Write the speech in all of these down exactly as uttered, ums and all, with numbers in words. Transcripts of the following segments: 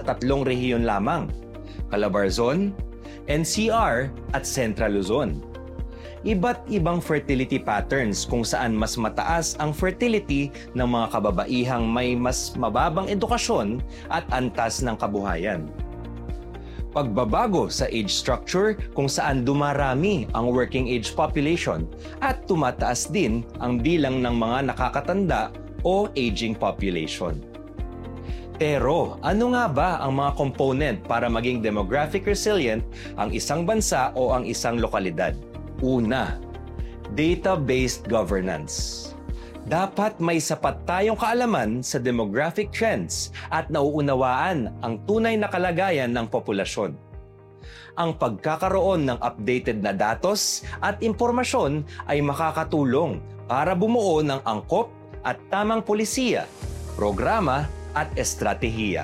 tatlong rehiyon lamang, Calabarzon, N C R at Central Luzon. Iba't ibang fertility patterns kung saan mas mataas ang fertility ng mga kababaihang may mas mababang edukasyon at antas ng kabuhayan. Pagbabago sa age structure kung saan dumarami ang working age population at tumataas din ang bilang ng mga nakakatanda o aging population. Pero ano nga ba ang mga component para maging demographic resilient ang isang bansa o ang isang lokalidad? Una, data-based governance. Dapat may sapat tayong kaalaman sa demographic trends at nauunawaan ang tunay na kalagayan ng populasyon. Ang pagkakaroon ng updated na datos at impormasyon ay makakatulong para bumuo ng angkop at tamang polisiya, programa at estratehiya.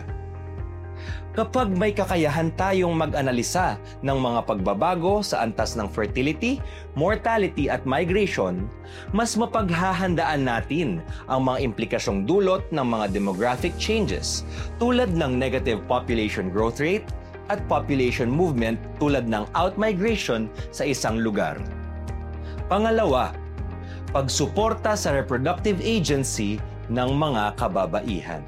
Kapag may kakayahan tayong mag-analisa ng mga pagbabago sa antas ng fertility, mortality at migration, mas mapaghahandaan natin ang mga implikasyong dulot ng mga demographic changes tulad ng negative population growth rate at population movement tulad ng outmigration sa isang lugar. Pangalawa, pagsuporta sa reproductive agency ng mga kababaihan.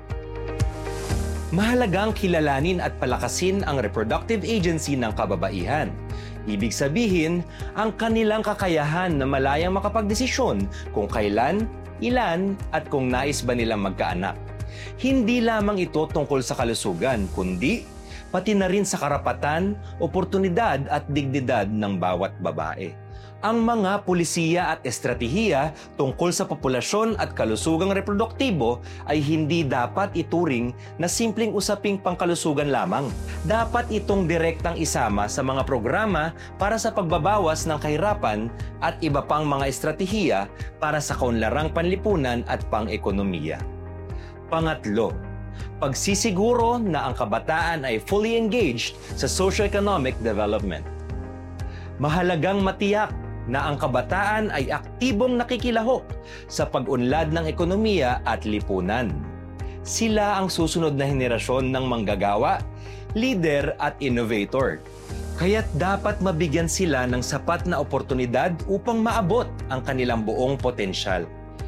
Mahalagang kilalanin at palakasin ang reproductive agency ng kababaihan. Ibig sabihin, ang kanilang kakayahan na malayang makapagdesisyon kung kailan, ilan, at kung nais ba nilang magkaanak. Hindi lamang ito tungkol sa kalusugan, kundi pati na rin sa karapatan, oportunidad at dignidad ng bawat babae. Ang mga pulisiya at estratehiya tungkol sa populasyon at kalusugang reproduktibo ay hindi dapat ituring na simpleng usaping pangkalusugan lamang. Dapat itong direktang isama sa mga programa para sa pagbabawas ng kahirapan at iba pang mga estratehiya para sa kaunlarang panlipunan at pang-ekonomiya. Pangatlo, pagsisiguro na ang kabataan ay fully engaged sa socio-economic development. Mahalagang matiyak na ang kabataan ay aktibong nakikilahok sa pag-unlad ng ekonomiya at lipunan. Sila ang susunod na henerasyon ng manggagawa, leader at innovator. Kaya't dapat mabigyan sila ng sapat na oportunidad upang maabot ang kanilang buong potensyal.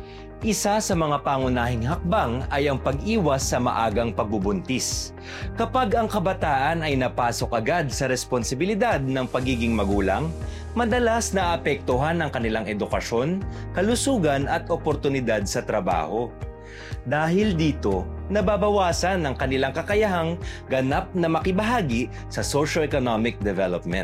Isa sa mga pangunahing hakbang ay ang pag-iwas sa maagang pagbubuntis. Kapag ang kabataan ay napasok agad sa responsibilidad ng pagiging magulang, madalas naapektuhan ang kanilang edukasyon, kalusugan at oportunidad sa trabaho. Dahil dito, nababawasan ang kanilang kakayahang ganap na makibahagi sa socio-economic development.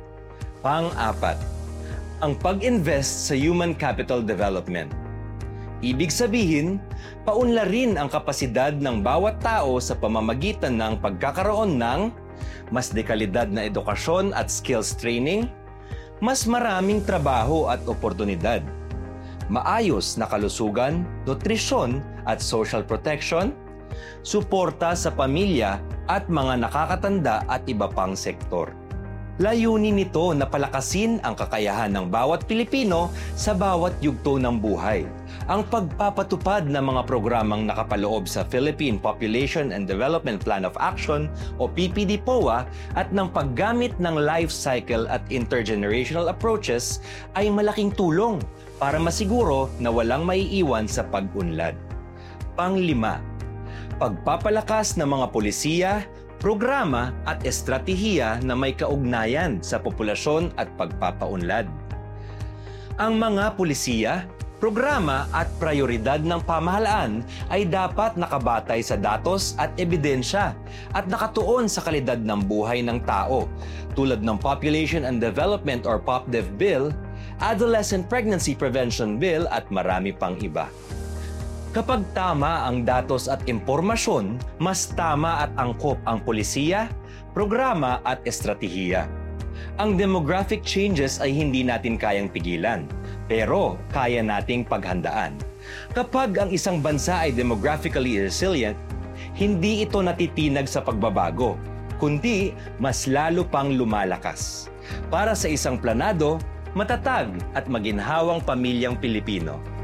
Pang-apat, ang pag-invest sa human capital development. Ibig sabihin, paunlarin ang kapasidad ng bawat tao sa pamamagitan ng pagkakaroon ng mas dekalidad na edukasyon at skills training, mas maraming trabaho at oportunidad, maayos na kalusugan, nutrisyon at social protection, suporta sa pamilya at mga nakakatanda at iba pang sektor. Layunin nito na palakasin ang kakayahan ng bawat Pilipino sa bawat yugto ng buhay. Ang pagpapatupad ng mga programang nakapaloob sa Philippine Population and Development Plan of Action o P P D P O A at ng paggamit ng life cycle at intergenerational approaches ay malaking tulong para masiguro na walang maiiwan sa pag-unlad. Panglima, pagpapalakas ng mga polisiya, programa at estratehiya na may kaugnayan sa populasyon at pagpapaunlad. Ang mga pulisiya, programa at prioridad ng pamahalaan ay dapat nakabatay sa datos at ebidensya at nakatuon sa kalidad ng buhay ng tao tulad ng Population and Development or POPDEV Bill, Adolescent Pregnancy Prevention Bill at marami pang iba. Kapag tama ang datos at impormasyon, mas tama at angkop ang polisiya, programa at estratehiya. Ang demographic changes ay hindi natin kayang pigilan, pero kaya nating paghandaan. Kapag ang isang bansa ay demographically resilient, hindi ito natitinag sa pagbabago, kundi mas lalo pang lumalakas. Para sa isang planado, matatag at maginhawang pamilyang Pilipino.